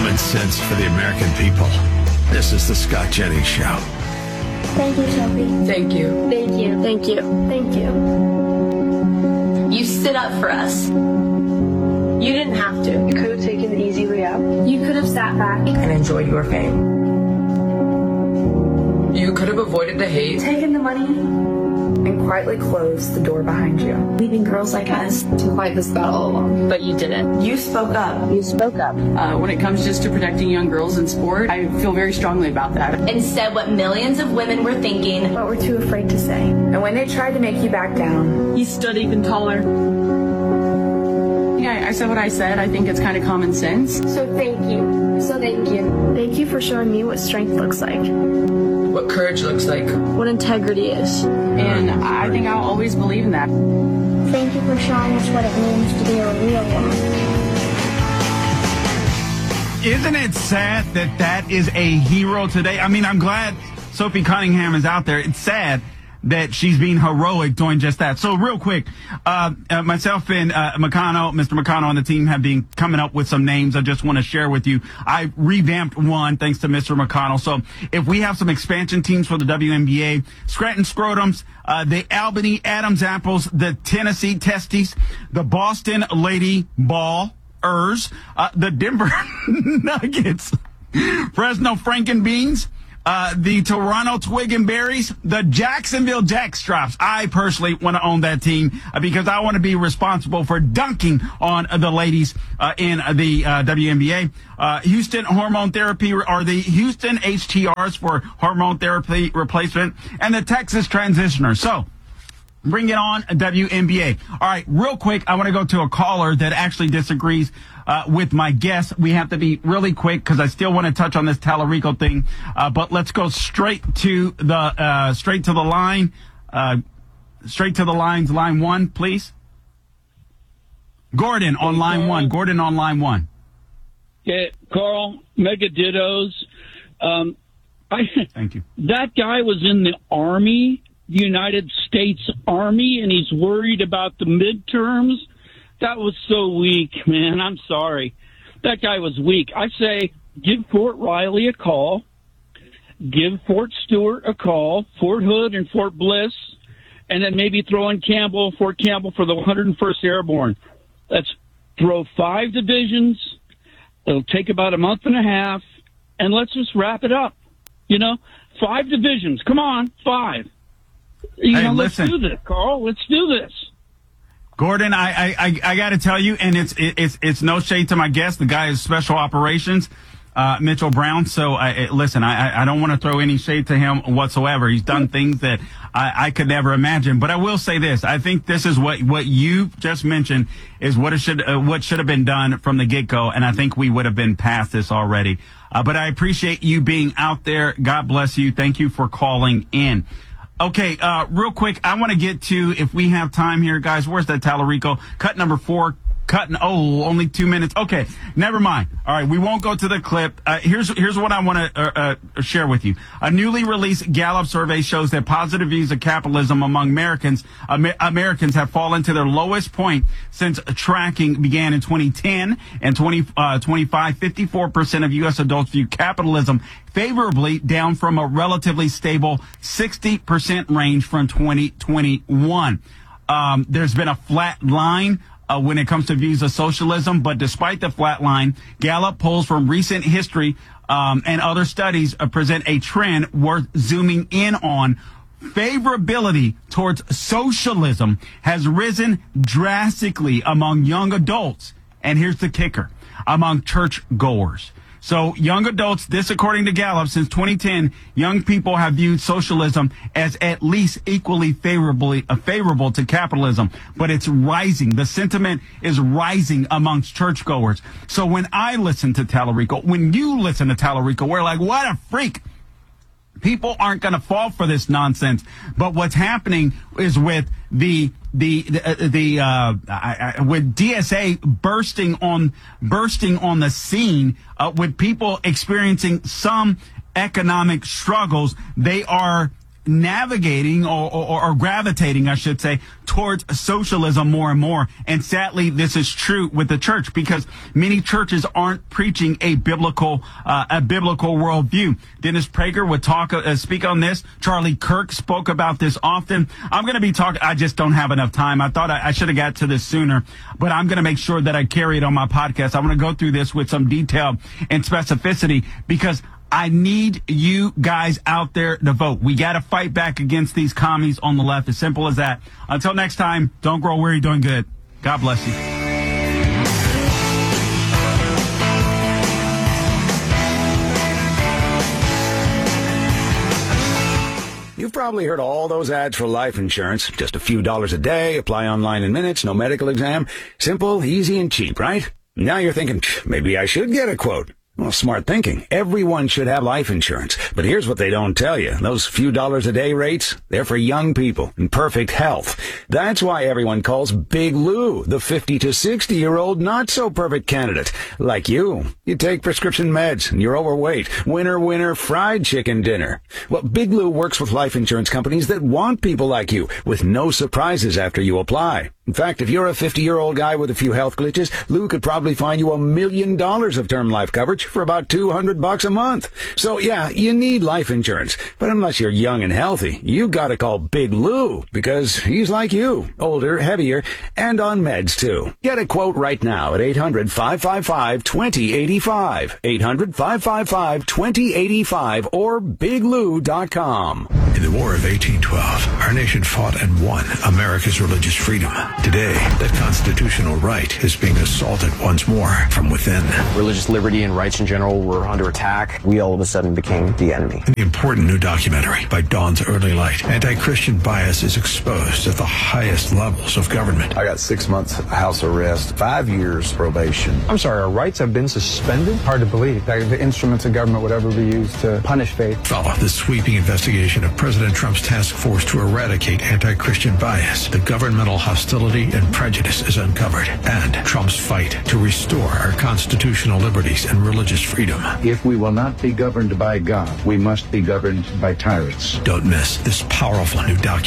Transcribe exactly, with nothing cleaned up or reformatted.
Common sense for the American people. This is the Scott Jennings Show. Thank you, Sophie. Thank you. Thank you. Thank you. Thank you. You stood up for us. You didn't have to. You could have taken the easy way out. You could have sat back And enjoyed your fame. You could have avoided the hate. Taken the money And quietly closed the door behind you. leaving girls like us to fight this battle alone. But you didn't. You spoke up. You spoke up. Uh, when it comes just to protecting young girls in sport, I feel very strongly about that. And said what millions of women were thinking. But we're too afraid to say. And when they tried to make you back down, He stood even taller. Yeah, I said what I said. I think it's kind of common sense. So thank you. So thank you. Thank you for showing me what strength looks like. what courage looks like. What integrity is. And I think I'll always believe in that. Thank you for showing us what it means to be a real woman. Isn't it sad that that is a hero today? I mean, I'm glad Sophie Cunningham is out there. It's sad that she's being heroic doing just that. So real quick, uh, uh myself and uh, McConnell, Mister McConnell and the team have been coming up with some names I just want to share with you. I revamped one thanks to Mister McConnell. So if we have some expansion teams for the W N B A, Scranton Scrotums, uh, the Albany Adams Apples, the Tennessee Testies, the Boston Lady Ball, Ers, uh, the Denver Nuggets, Fresno Frankenbeans, uh, the Toronto Twig and Berries, the Jacksonville Jackstrops. I personally want to own that team uh, because I want to be responsible for dunking on uh, the ladies uh, in uh, the uh, W N B A. Uh, Houston Hormone Therapy, or the Houston H T Rs for hormone therapy replacement, and the Texas Transitioners. So, bring it on, W N B A. All right, real quick, I want to go to a caller that actually disagrees uh, with my guess. We have to be really quick because I still want to touch on this Tallarico thing. Uh, but let's go straight to the uh, straight to the line. Uh, straight to the lines, line one, please. Gordon on Hey, line Carl. one. Gordon on line one. Yeah, Carl, mega dittos. Um, I, Thank you. That guy was in the Army, the United States Army, and he's worried about the midterms. That was so weak, man. I'm sorry. That guy was weak. I say give Fort Riley a call, give Fort Stewart a call, Fort Hood and Fort Bliss, and then maybe throw in Campbell, Fort Campbell for the one hundred first Airborne. Let's throw five divisions. It'll take about a month and a half, and let's just wrap it up. You know, five divisions. Come on, five. You Hey, know, listen. let's do this, Carl. Let's do this. Gordon, I I, I, I got to tell you, and it's it's it's no shade to my guest. The guy is special operations, uh, Mitchell Brown. So I, listen, I I don't want to throw any shade to him whatsoever. He's done things that I, I could never imagine. But I will say this: I think this is what what you just mentioned is what it should uh, what should have been done from the get go, and I think we would have been past this already. Uh, but I appreciate you being out there. God bless you. Thank you for calling in. Okay, uh, real quick, I want to get to, if we have time here, guys, where's that Tallarico? Cut number four, cutting, oh, only two minutes. Okay, never mind. All right, we won't go to the clip. Uh, here's here's what I want to uh, uh, share with you. A newly released Gallup survey shows that positive views of capitalism among Americans Amer- Americans have fallen to their lowest point since tracking began in twenty ten. And twenty, uh, twenty-five, fifty-four percent of U S adults view capitalism favorably, down from a relatively stable sixty percent range from twenty twenty-one. Um, there's been a flat line Uh, when it comes to views of socialism, but despite the flat line, Gallup polls from recent history um, and other studies uh, present a trend worth zooming in on. Favorability towards socialism has risen drastically among young adults, and here's the kicker, among church goers. So young adults, this according to Gallup, since twenty ten, young people have viewed socialism as at least equally favorably uh, favorable to capitalism, but it's rising. The sentiment is rising amongst churchgoers. So when I listen to Tallarico, when you listen to Tallarico, we're like, what a freak. People aren't going to fall for this nonsense. But what's happening is with the the the, uh, the uh, I, I, with D S A bursting on bursting on the scene, uh, with people experiencing some economic struggles, they are navigating or, or, or gravitating, I should say, towards socialism more and more. And sadly, this is true with the church because many churches aren't preaching a biblical, uh, a biblical worldview. Dennis Prager would talk, uh, speak on this. Charlie Kirk spoke about this often. I'm going to be talking. I just don't have enough time. I thought I, I should have got to this sooner, but I'm going to make sure that I carry it on my podcast. I want to go through this with some detail and specificity because I need you guys out there to vote. We got to fight back against these commies on the left. As simple as that. Until next time, don't grow weary doing good. God bless you. You've probably heard all those ads for life insurance. Just a few dollars a day, apply online in minutes, no medical exam. Simple, easy, and cheap, right? Now you're thinking, maybe I should get a quote. Well, smart thinking. Everyone should have life insurance. But here's what they don't tell you. Those few dollars a day rates, they're for young people in perfect health. That's why everyone calls Big Lou the fifty to sixty year old not so perfect candidate. Like you. You take prescription meds and you're overweight. Winner, winner, fried chicken dinner. Well, Big Lou works with life insurance companies that want people like you with no surprises after you apply. In fact, if you're a fifty-year-old guy with a few health glitches, Lou could probably find you a million dollars of term life coverage for about two hundred bucks a month. So yeah, you need life insurance. But unless you're young and healthy, you gotta call Big Lou because he's like you, older, heavier, and on meds too. Get a quote right now at eight hundred, five five five, two zero eight five, eight hundred, five five five, two zero eight five or big lou dot com. In the War of eighteen twelve, our nation fought and won America's religious freedom. Today, that constitutional right is being assaulted once more from within. Religious liberty and rights in general were under attack. We all of a sudden became the enemy. In the important new documentary by Dawn's Early Light, anti-Christian bias is exposed at the highest levels of government. I got six months house arrest, five years probation. I'm sorry, our rights have been suspended? Hard to believe that the instruments of government would ever be used to punish faith. Follow the sweeping investigation of President Trump's task force to eradicate anti-Christian bias. The governmental hostility and prejudice is uncovered, and Trump's fight to restore our constitutional liberties and religious freedom. If we will not be governed by God, we must be governed by tyrants. Don't miss this powerful new documentary.